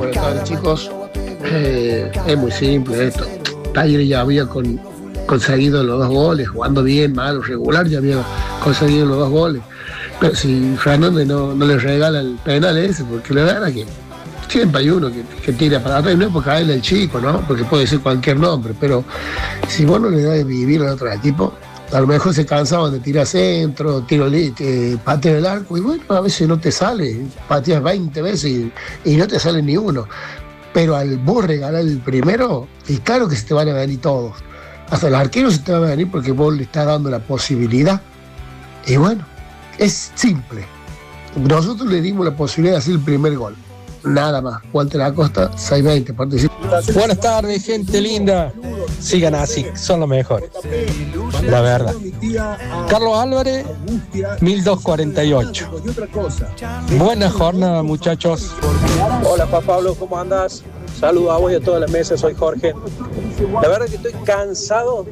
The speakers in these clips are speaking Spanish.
buenas tardes, chicos. Es muy simple esto. Talleres ya había conseguido los 2 goles, jugando bien, mal o regular, ya había conseguido los 2 goles. Pero si Fernández no le regala el penal ese, porque la verdad que siempre hay uno que tira para atrás, no es porque a él el chico, ¿no? Porque puede ser cualquier nombre, pero si vos no le das de vivir al otro equipo, a lo mejor se cansaban de tirar centro, pateo el arco, y bueno, a veces no te sale, pateas 20 veces y no te sale ni uno. Pero al vos regalar el primero, y claro que se te van a venir todos. Hasta el arquero se te va a venir porque vos le estás dando la posibilidad. Y bueno, es simple. Nosotros le dimos la posibilidad de hacer el primer gol. Nada más. Walter Acosta, 620, participa. Buenas tardes, gente linda. Sigan así, son los mejores. La verdad. Carlos Álvarez, 1248. Buena jornada, muchachos. Hola, Pablo, ¿cómo andas? Saludos a vos y a toda la mesa, soy Jorge. La verdad que estoy cansado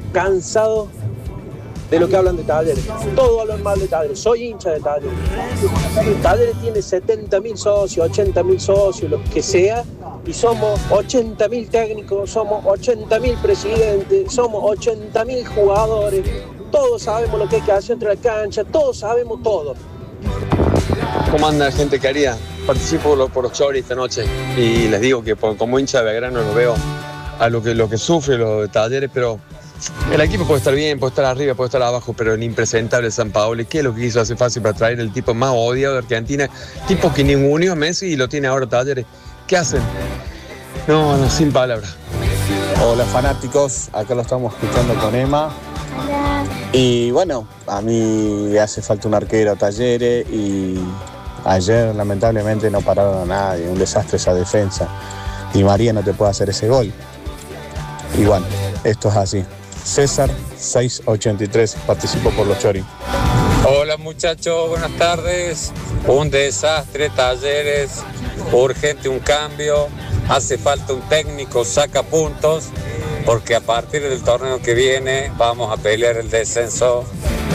de lo que hablan de Talleres. Todos hablan mal de Talleres, soy hincha de Talleres. Talleres tiene 70.000 socios, 80.000 socios, lo que sea, y somos 80.000 técnicos, somos 80.000 presidentes, somos 80.000 jugadores. Todos sabemos lo que hay que hacer entre la cancha, todos sabemos todo. ¿Cómo anda, gente querida? Participo por los Choris esta noche y les digo que como hincha de Belgrano lo veo a lo que sufre los de Talleres, pero el equipo puede estar bien, puede estar arriba, puede estar abajo, pero el impresentable Sampaoli, ¿qué es lo que hizo hace fácil para traer el tipo más odiado de Argentina? Tipo que ninguno a Messi y lo tiene ahora Talleres. ¿Qué hacen? No, sin palabras. Hola fanáticos, acá lo estamos escuchando con Emma. Y bueno, a mí le hace falta un arquero a Talleres y ayer lamentablemente no pararon a nadie, un desastre esa defensa. Y María no te puede hacer ese gol. Y bueno, esto es así. César 683, participo por los Choris. Hola muchachos, buenas tardes. Un desastre, Talleres, urgente un cambio, hace falta un técnico, saca puntos, porque a partir del torneo que viene vamos a pelear el descenso.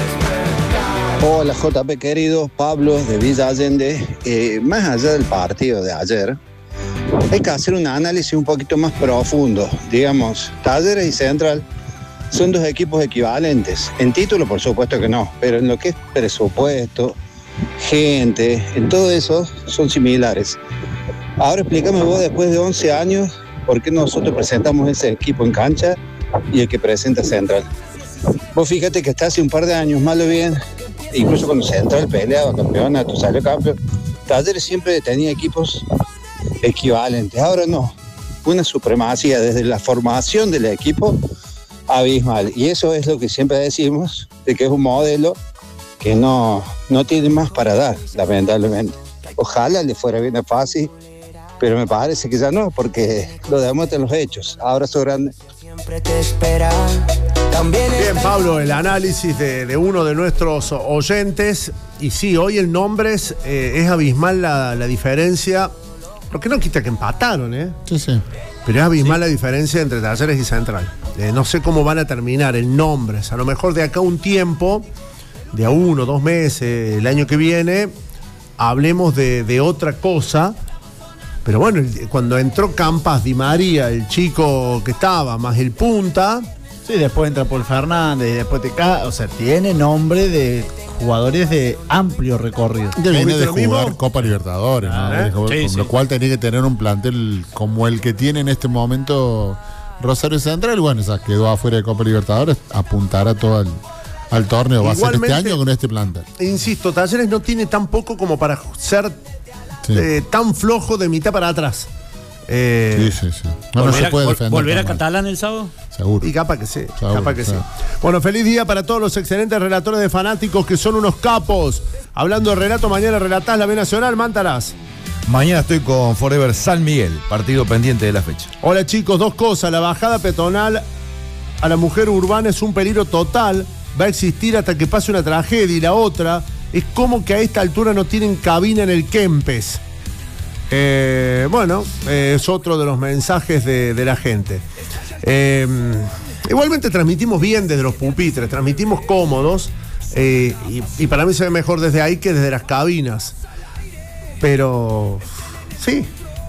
Hola JP querido, Pablo de Villa Allende. Más allá del partido de ayer, hay que hacer un análisis un poquito más profundo. Digamos, Talleres y Central son 2 equipos equivalentes. En título, por supuesto que no, pero en lo que es presupuesto, gente, en todo eso son similares. Ahora explícame vos, después de 11 años, por qué nosotros presentamos ese equipo en cancha y el que presenta Central. Vos fíjate que hasta hace un par de años, mal o bien, incluso cuando Central peleaba campeonato, salió campeón, Talleres siempre tenía equipos equivalentes. Ahora no, una supremacía desde la formación del equipo abismal. Y eso es lo que siempre decimos, de que es un modelo que no tiene más para dar, lamentablemente. Ojalá le fuera bien fácil, pero me parece que ya no, porque lo demuestran los hechos. Abrazo grande. Bien, Pablo, el análisis de uno de nuestros oyentes. Y sí, hoy el nombre es abismal la diferencia. Porque no quita que empataron, ¿eh? Sí. Pero es abismal la diferencia entre Talleres y Central. No sé cómo van a terminar en nombres. A lo mejor de acá un tiempo, de a 1, 2 meses, el año que viene, hablemos de otra cosa. Pero bueno, cuando entró Campas, Di María, el chico que estaba, más el punta. Sí, después entra Paul Fernández y después o sea, tiene nombre de jugadores de amplio recorrido. Que viene de jugar Copa Libertadores, ¿no? Sí, con lo cual tenía que tener un plantel como el que tiene en este momento Rosario Central. Bueno, ya quedó afuera de Copa Libertadores, apuntará todo al torneo. Va a ser este año con este plantel. Insisto, Talleres no tiene tan poco como para ser tan flojo de mitad para atrás. Sí. No se puede defender. ¿Volver a Catalán el sábado? Seguro. Y capaz que sí. Bueno, feliz día para todos los excelentes relatores de fanáticos que son unos capos. Hablando de relato, mañana relatás la B Nacional, Mántalas. Mañana estoy con Forever San Miguel, partido pendiente de la fecha. Hola chicos, 2 cosas. La bajada peatonal a la mujer urbana es un peligro total. Va a existir hasta que pase una tragedia. Y la otra es como que a esta altura no tienen cabina en el Kempes. Bueno, es otro de los mensajes de la gente. Igualmente transmitimos bien desde los pupitres, transmitimos cómodos, y para mí se ve mejor desde ahí que desde las cabinas. Pero sí,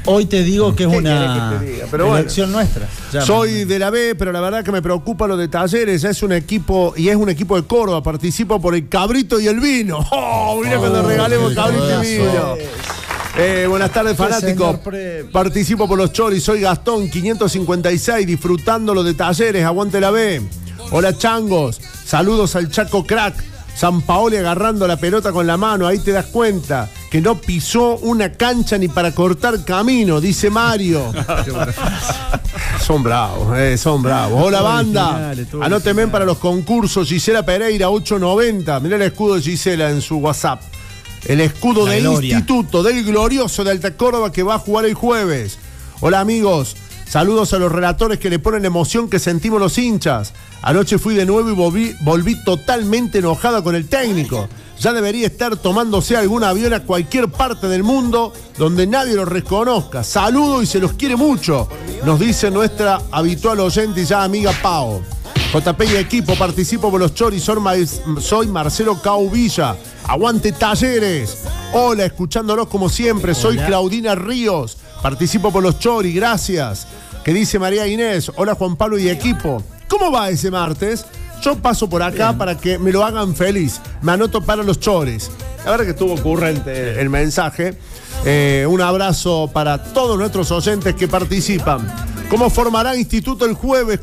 Hoy te digo que es una elección nuestra. Soy de la B, pero la verdad que me preocupa lo de Talleres. Es un equipo de Córdoba. Participo por el cabrito y el vino. Mira cuando regalemos cabrito y vino. Buenas tardes, fanáticos. Participo por los choris. Soy Gastón, 556, disfrutando lo de Talleres. Aguante la B. Hola, changos. Saludos al Chaco Crack. Sampaoli agarrando la pelota con la mano. Ahí te das cuenta que no pisó una cancha ni para cortar camino, dice Mario. Son bravos. Hola, banda. Anótenme para los concursos. Gisela Pereira, 890. Mirá el escudo de Gisela en su WhatsApp. El escudo del Instituto, del Glorioso de Alta Córdoba, que va a jugar el jueves. Hola, amigos. Saludos a los relatores que le ponen la emoción que sentimos los hinchas. Anoche fui de nuevo y volví totalmente enojada con el técnico. Ya debería estar tomándose algún avión a cualquier parte del mundo donde nadie lo reconozca. Saludo y se los quiere mucho, nos dice nuestra habitual oyente y ya amiga Pau. JP y equipo, participo por los choris. Soy Marcelo Cauvilla. Aguante Talleres. Hola, escuchándolos como siempre. Soy Claudina Ríos. Participo por los choris, gracias. ¿Qué dice María Inés? Hola, Juan Pablo y equipo. ¿Cómo va ese martes? Yo paso por acá para que me lo hagan feliz. Me anoto para los chores. La verdad que estuvo ocurrente el mensaje. Un abrazo para todos nuestros oyentes que participan. ¿Cómo formará Instituto el jueves?